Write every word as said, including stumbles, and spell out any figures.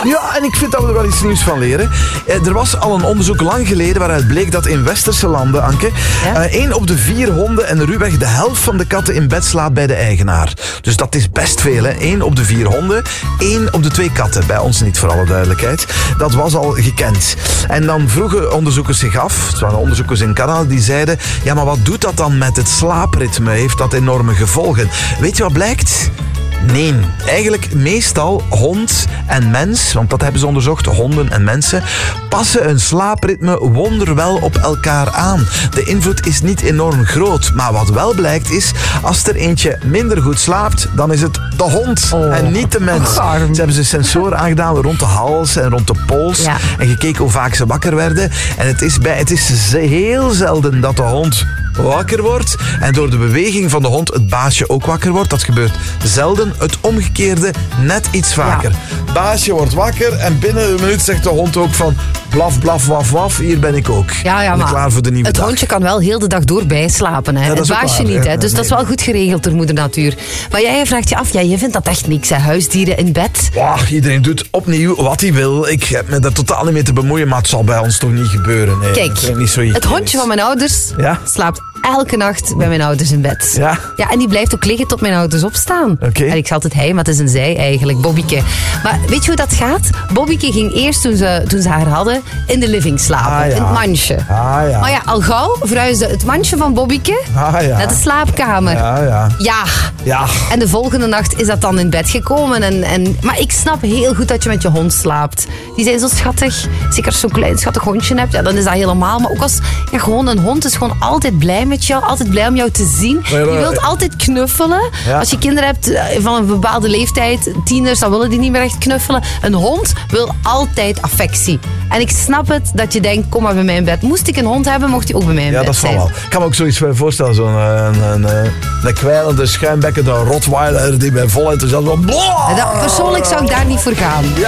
Ja, en ik vind dat we er wel iets nieuws van leren. Er was al een onderzoek lang geleden waaruit bleek dat in westerse landen, Anke, ja? uh, één op de vier honden en ruwweg de helft van de katten in bed slaapt bij de eigenaar. Dus dat is best veel, hè. één op de vier honden, één op de twee katten. Bij ons niet, voor alle duidelijkheid. Dat was al gekend. En dan vroegen onderzoekers zich af, het waren onderzoekers in Canada, die zeiden, ja, maar wat doet dat dan met het slaapritme? Heeft dat enorme gevolgen? Weet je wat blijkt? Nee, eigenlijk meestal hond en mens, want dat hebben ze onderzocht, honden en mensen, passen hun slaapritme wonderwel op elkaar aan. De invloed is niet enorm groot, maar wat wel blijkt is, als er eentje minder goed slaapt, dan is het de hond oh. en niet de mens. Oh, ze hebben ze sensoren aangedaan rond de hals en rond de pols ja. en gekeken hoe vaak ze wakker werden. En het is, bij, het is heel zelden dat de hond wakker wordt en door de beweging van de hond het baasje ook wakker wordt. Dat gebeurt zelden. Het omgekeerde net iets vaker. Ja. Baasje wordt wakker en binnen een minuut zegt de hond ook van blaf, blaf, waf, waf, hier ben ik ook. Ja, ja, maar klaar voor de nieuwe het dag. hondje kan wel heel de dag door bijslapen. Hè. Ja, het baasje waar, niet. Hè. Dus nee. dat is wel goed geregeld door moeder natuur. Maar jij vraagt je af, ja, je vindt dat echt niks, hè? Huisdieren in bed. Wow, iedereen doet opnieuw wat hij wil. Ik heb me daar totaal niet mee te bemoeien, maar het zal bij ons toch niet gebeuren. Nee, Kijk, niet zo het hondje van mijn ouders ja? slaapt elke nacht bij mijn ouders in bed. Ja? Ja, en die blijft ook liggen tot mijn ouders opstaan. Okay. En ik zeg altijd hij, maar het is een zij eigenlijk, Bobbyke. Maar weet je hoe dat gaat? Bobbyke ging eerst, toen ze, toen ze haar hadden, in de living slapen. Ah, ja. In het mandje. Ah, ja. Maar ja, al gauw verhuisde het mandje van Bobbyke ah, ja. naar de slaapkamer. Ja, ja. Ja. ja. En de volgende nacht is dat dan in bed gekomen. En, en, maar ik snap heel goed dat je met je hond slaapt. Die zijn zo schattig. Zeker als je zo'n klein schattig hondje hebt, ja, dan is dat helemaal. Maar ook als ja, gewoon een hond is gewoon altijd blij met jou. Altijd blij om jou te zien. Je wilt altijd knuffelen. Ja. Als je kinderen hebt van een bepaalde leeftijd, tieners, dan willen die niet meer echt knuffelen. Een hond wil altijd affectie. En ik snap het dat je denkt, kom maar bij mij in bed. Moest ik een hond hebben, mocht hij ook bij mij in ja, bed dat zijn. zal wel. Ik kan me ook zoiets voorstellen. Zo'n een, een, een, een kwijlende, schuimbekkende Rottweiler die bij vol enthousiasme... Persoonlijk zou ik daar niet voor gaan. Ja.